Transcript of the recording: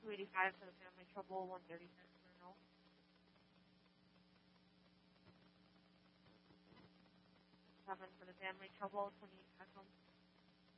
285 for the family trouble, 136 for no. 7 for the family trouble, 28 seconds.